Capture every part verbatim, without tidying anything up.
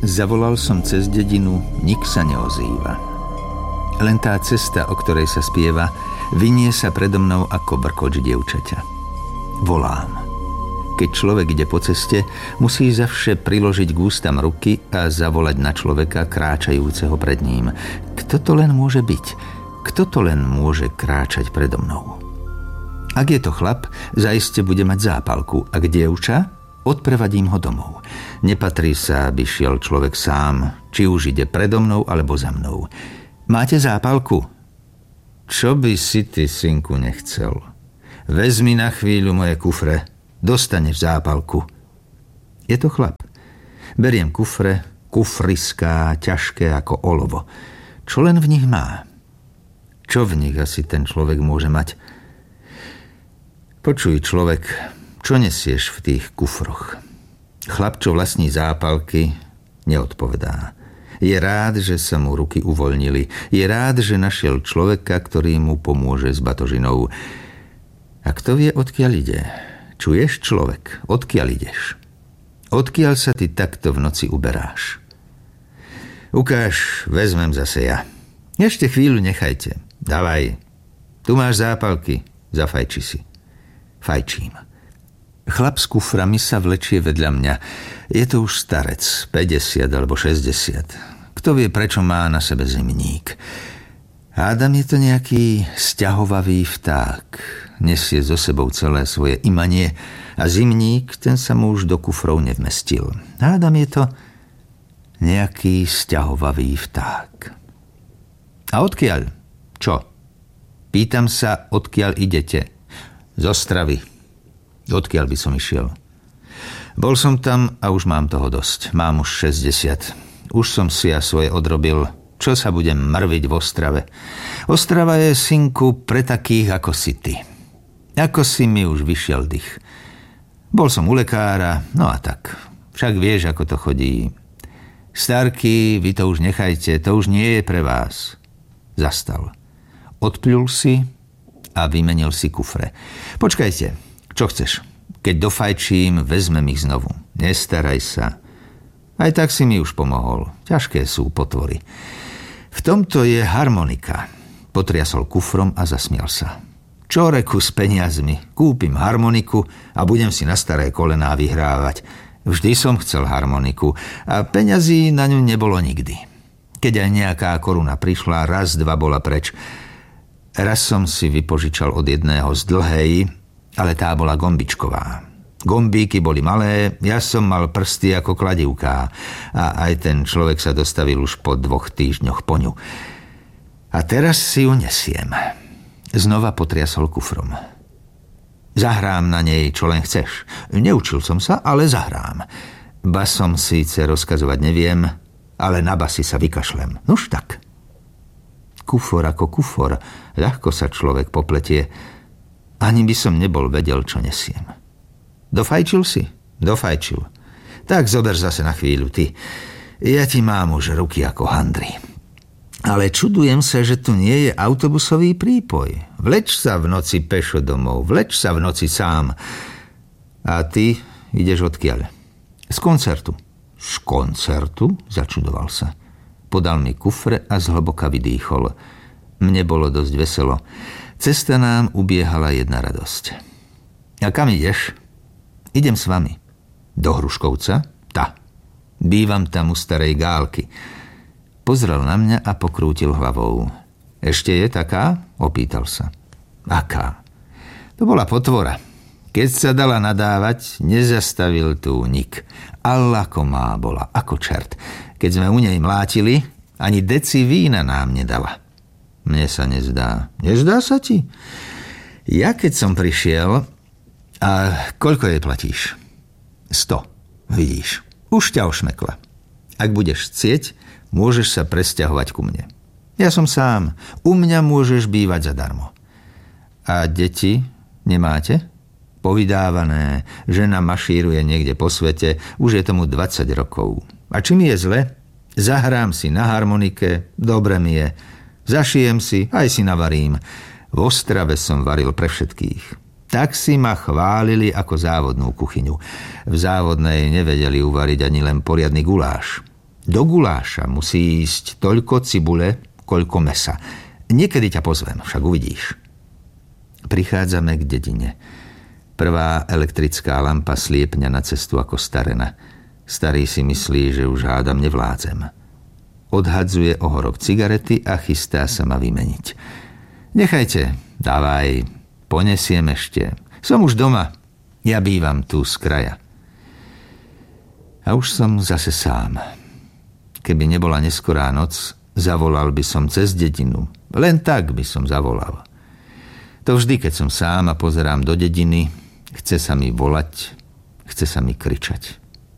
Zavolal som cez dedinu, nik sa neozýva. Len tá cesta, o ktorej sa spieva, vinie sa predo mnou ako brkoč dievčaťa. Volám. Keď človek ide po ceste, musí zavše priložiť k ústam ruky a zavolať na človeka kráčajúceho pred ním. Kto to len môže byť? Kto to len môže kráčať predo mnou? Ak je to chlap, zaiste bude mať zápalku. Ak dievča, odprevadím ho domov. Nepatrí sa, aby šiel človek sám, či už ide predo mnou alebo za mnou. Máte zápalku? Čo by si ty, synku, nechcel? Vezmi na chvíľu moje kufre, dostaneš zápalku. Je to chlap. Beriem kufre, kufriská, ťažké ako olovo. Čo len v nich má? Čo v nich asi ten človek môže mať? Počuj, človek, čo nesieš v tých kufroch? Chlap, čo vlastní zápalky, neodpovedá. Je rád, že sa mu ruky uvoľnili. Je rád, že našiel človeka, ktorý mu pomôže s batožinou. A kto vie, odkiaľ ide? Čuješ, človek, odkiaľ ideš? Odkiaľ sa ty takto v noci uberáš? Ukáž, vezmem zase ja. Ešte chvíľu nechajte. Davaj. Tu máš zápalky, zafajči si. Fajčím. Chlap s kuframi sa vlečie vedľa mňa. Je to už starec, päťdesiat alebo šesťdesiat. Kto vie, prečo má na sebe zimník? Hádam, je to nejaký sťahovavý vták. Nesie so sebou celé svoje imanie a zimník, ten sa mu už do kufrov nevmestil. Hádam, je to nejaký sťahovavý vták. A odkiaľ? Čo? Pýtam sa, odkiaľ idete? Z Ostravy. Odkiaľ by som išiel? Bol som tam a už mám toho dosť. Mám už šesťdesiat. Už som si ja svoje odrobil. Čo sa budem mrviť v Ostrave? Ostrava je, synku, pre takých ako si ty. Ako si mi už vyšiel dych. Bol som u lekára, no a tak. Však vieš, ako to chodí. Starky, vy to už nechajte, to už nie je pre vás. Zastal. Odpľul si a vymenil si kufre. Počkajte. Čo chceš? Keď dofajčím, vezmem ich znovu. Nestaraj sa. Aj tak si mi už pomohol. Ťažké sú potvory. V tomto je harmonika. Potriasol kufrom a zasmial sa. Čo reku s peniazmi? Kúpim harmoniku a budem si na staré kolená vyhrávať. Vždy som chcel harmoniku a peňazí na ňu nebolo nikdy. Keď aj nejaká koruna prišla, raz, dva bola preč. Raz som si vypožičal od jedného z dlhej, ale tá bola gombičková. Gombíky boli malé, ja som mal prsty ako kladivká a aj ten človek sa dostavil už po dvoch týždňoch po ňu. A teraz si ju nesiem. Znova potriasol kufrom. Zahrám na nej, čo len chceš. Neučil som sa, ale zahrám. Basom síce rozkazovať neviem, ale na basy sa vykašlem. Nuž tak. Kufor ako kufor, ľahko sa človek popletie. Ani by som nebol vedel, čo nesiem. Dofajčil si? Dofajčil. Tak zober zase na chvíľu, ty. Ja ti mám už ruky ako handry. Ale čudujem sa, že tu nie je autobusový prípoj. Vleč sa v noci pešo domov, vleč sa v noci sám. A ty ideš odkiaľ? Z koncertu. Z koncertu? Začudoval sa. Podal mi kufre a zhlboka vydýchol. Mne bolo dosť veselo. Cesta nám ubiehala jedna radosť. A kam ideš? Idem s vami. Do Hruškovca? Tá. Bývam tam u starej Gálky. Pozrel na mňa a pokrútil hlavou. Ešte je taká? Opýtal sa. Aká? To bola potvora. Keď sa dala nadávať, nezastavil tu nik. Allako má bola, ako čert. Keď sme u nej mlátili, ani deci vína nám nedala. Mne sa nezdá. Nezdá sa ti? Ja keď som prišiel... A koľko jej platíš? Sto. Vidíš. Už ťa ošmekla. Ak budeš chcieť, môžeš sa presťahovať ku mne. Ja som sám. U mňa môžeš bývať zadarmo. A deti nemáte? Povydávané. Žena mašíruje niekde po svete. Už je tomu dvadsať rokov. A či mi je zle? Zahrám si na harmonike. Dobre mi je. Zašijem si, aj si navarím. V Ostrave som varil pre všetkých. Tak si ma chválili ako závodnú kuchyňu. V závodnej nevedeli uvariť ani len poriadny guláš. Do guláša musí ísť toľko cibule, koľko mesa. Niekedy ťa pozvem, však uvidíš. Prichádzame k dedine. Prvá elektrická lampa sliepňa na cestu ako starena. Starý si myslí, že už hádam nevládzem. Odhadzuje ohorok cigarety a chystá sa ma vymeniť. Nechajte, dávaj, ponesiem ešte. Som už doma, ja bývam tu z kraja. A už som zase sám. Keby nebola neskorá noc, zavolal by som cez dedinu. Len tak by som zavolal. To vždy, keď som sám a pozerám do dediny, chce sa mi volať, chce sa mi kričať.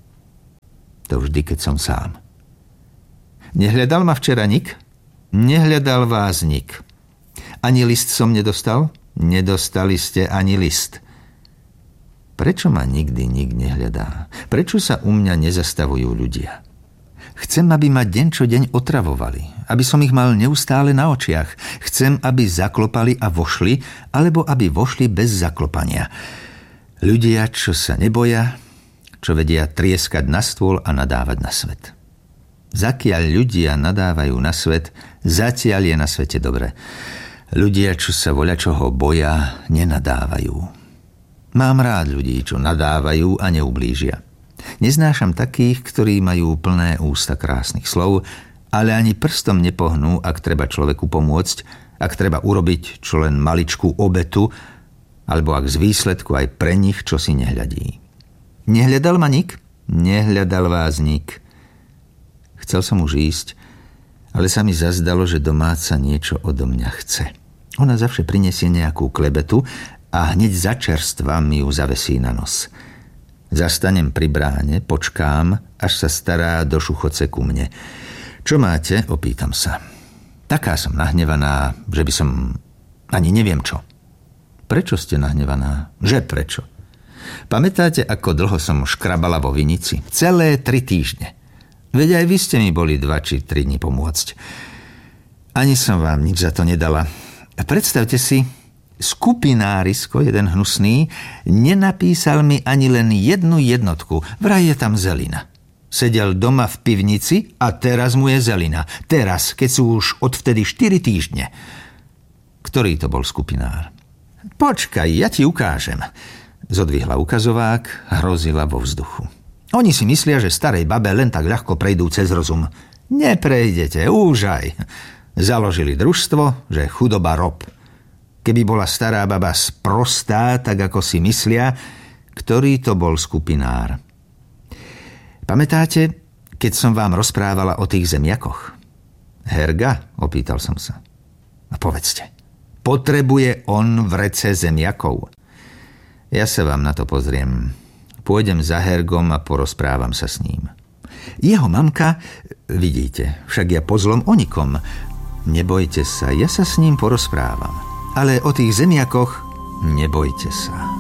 To vždy, keď som sám. Nehľadal ma včera nik? Nehľadal vás nik. Ani list som nedostal? Nedostali ste ani list. Prečo ma nikdy nik nehľadá? Prečo sa u mňa nezastavujú ľudia? Chcem, aby ma deň čo deň otravovali, aby som ich mal neustále na očiach. Chcem, aby zaklopali a vošli, alebo aby vošli bez zaklopania. Ľudia, čo sa neboja, čo vedia trieskať na stôl a nadávať na svet. Zakiaľ ľudia nadávajú na svet, zatiaľ je na svete dobre. Ľudia, čo sa voľačoho boja, nenadávajú. Mám rád ľudí, čo nadávajú a neublížia. Neznášam takých, ktorí majú plné ústa krásnych slov, ale ani prstom nepohnú, ak treba človeku pomôcť, ak treba urobiť čo len maličkú obetu, alebo ak z výsledku aj pre nich čo si nehľadí. Nehľadal ma nik? Nehľadal vás nik. Chcel som už ísť, ale sa mi zazdalo, že domáca niečo odo mňa chce. Ona zavše prinesie nejakú klebetu a hneď za čerstva mi ju zavesí na nos. Zastanem pri bráne, počkám, až sa stará do šuchoce ku mne. Čo máte? Opýtam sa. Taká som nahnevaná, že by som ani neviem čo. Prečo ste nahnevaná? Že prečo? Pamätáte, ako dlho som škrabala vo vinici? Celé tri týždne. Veď aj vy ste mi boli dva či tri dni pomôcť. Ani som vám nič za to nedala. Predstavte si, skupinárisko, jeden hnusný, nenapísal mi ani len jednu jednotku. Vraj je tam zelina. Sedel doma v pivnici a teraz mu je zelina. Teraz, keď sú už odvtedy štyri týždne. Ktorý to bol skupinár? Počkaj, ja ti ukážem. Zodvihla ukazovák, hrozila vo vzduchu. Oni si myslia, že starej babe len tak ľahko prejdú cez rozum. Neprejdete, úžaj. Založili družstvo, že chudoba rob. Keby bola stará baba sprostá, tak ako si myslia, ktorý to bol skupinár. Pamätáte, keď som vám rozprávala o tých zemiakoch? Herga? Opýtal som sa. A povedzte, potrebuje on vrece zemiakov? Ja sa vám na to pozriem. Pôjdem za Hergom a porozprávam sa s ním. Jeho mamka, vidíte, však ja po zlom o nikom. Nebojte sa, ja sa s ním porozprávam. Ale o tých zemiakoch nebojte sa.